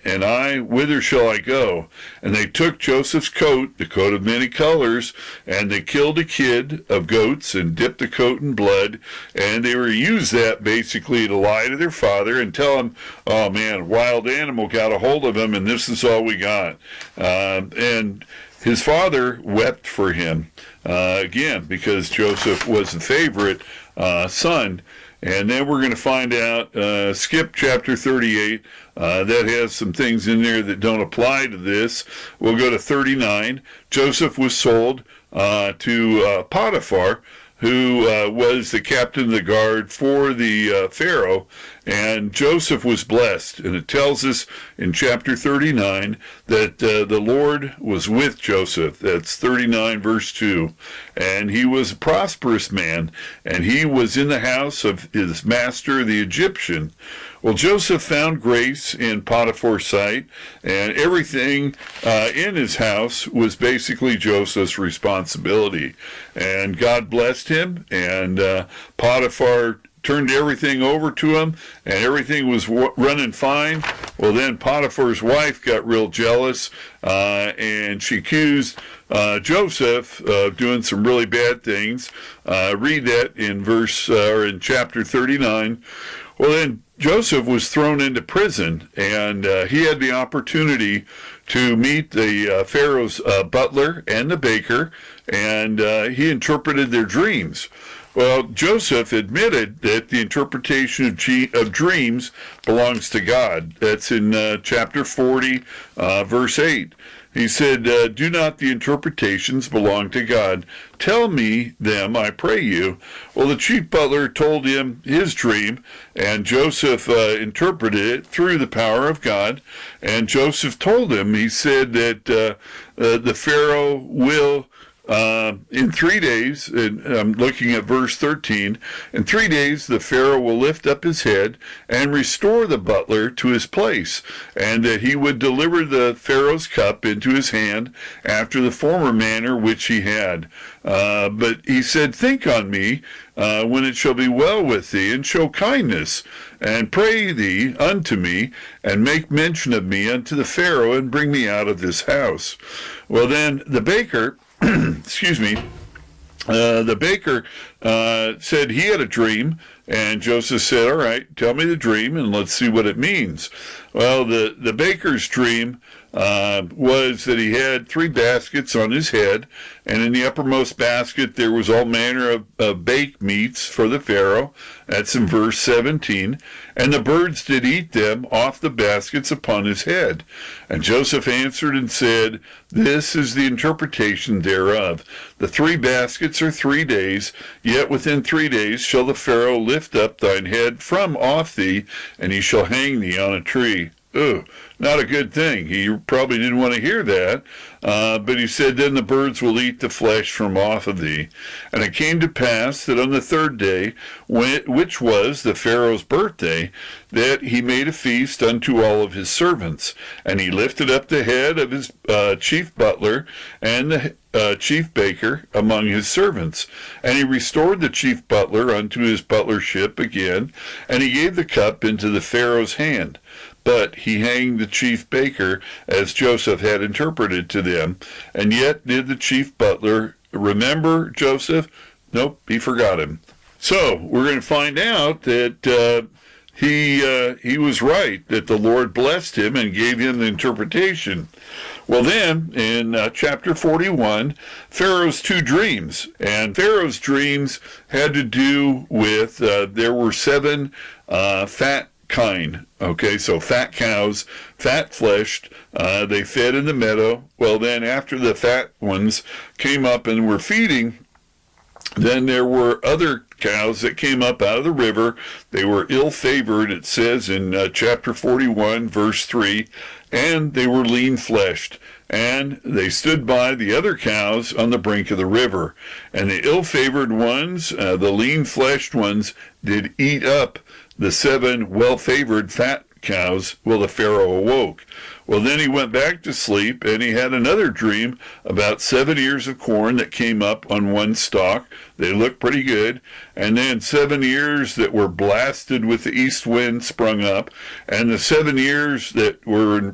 and I, whither shall I go? And they took Joseph's coat, the coat of many colors, and they killed a kid of goats and dipped the coat in blood, and they were used that basically to lie to their father and tell him, oh man, a wild animal got a hold of him, and this is all we got. And his father wept for him, again, because Joseph was the favorite son. And then we're going to find out, skip chapter 38, that has some things in there that don't apply to this. We'll go to 39. Joseph was sold to Potiphar, who was the captain of the guard for the Pharaoh, and Joseph was blessed. And it tells us in chapter 39 that the Lord was with Joseph. That's 39 verse 2. And he was a prosperous man, and he was in the house of his master, the Egyptian. Well, Joseph found grace in Potiphar's sight, and everything in his house was basically Joseph's responsibility. And God blessed him, and Potiphar turned everything over to him, and everything was running fine. Well, then Potiphar's wife got real jealous, and she accused Joseph of doing some really bad things. Read that in chapter 39. Well, then Joseph was thrown into prison, and he had the opportunity to meet the Pharaoh's butler and the baker, and he interpreted their dreams. Well, Joseph admitted that the interpretation of dreams belongs to God. That's in chapter 40, verse 8. He said, do not the interpretations belong to God? Tell me them, I pray you. Well, the chief butler told him his dream, and Joseph interpreted it through the power of God. And Joseph told him, he said that the Pharaoh will, in 3 days, and I'm looking at verse 13, in 3 days the Pharaoh will lift up his head and restore the butler to his place, and that he would deliver the Pharaoh's cup into his hand after the former manner which he had. But he said, think on me when it shall be well with thee, and show kindness, and pray thee unto me, and make mention of me unto the Pharaoh, and bring me out of this house. Well, then the baker excuse me, the baker said he had a dream, and Joseph said, all right, tell me the dream, and let's see what it means. Well, the baker's dream was that he had 3 baskets on his head, and in the uppermost basket there was all manner of baked meats for the Pharaoh. That's in verse 17. And the birds did eat them off the baskets upon his head. And Joseph answered and said, this is the interpretation thereof. The 3 baskets are 3 days, yet within 3 days shall the Pharaoh lift up thine head from off thee, and he shall hang thee on a tree. Not a good thing. He probably didn't want to hear that, but he said, then the birds will eat the flesh from off of thee. And it came to pass that on the 3rd day, which was the Pharaoh's birthday, that he made a feast unto all of his servants. And he lifted up the head of his chief butler and the chief baker among his servants. And he restored the chief butler unto his butlership again, and he gave the cup into the Pharaoh's hand. But he hanged the chief baker, as Joseph had interpreted to them. And yet did the chief butler remember Joseph? Nope, he forgot him. So we're going to find out that he was right, that the Lord blessed him and gave him the interpretation. Well, then, in chapter 41, Pharaoh's 2 dreams. And Pharaoh's dreams had to do with, there were 7 fat kine. Okay, so fat cows, fat-fleshed, they fed in the meadow. Well, then after the fat ones came up and were feeding, then there were other cows that came up out of the river. They were ill-favored, it says in chapter 41, verse 3, and they were lean-fleshed. And they stood by the other cows on the brink of the river. And the ill-favored ones, the lean-fleshed ones, did eat up the 7 well-favored fat cows. Well, the Pharaoh awoke. Well, then he went back to sleep, and he had another dream about 7 ears of corn that came up on one stalk. They looked pretty good. And then 7 ears that were blasted with the east wind sprung up, and the 7 ears that were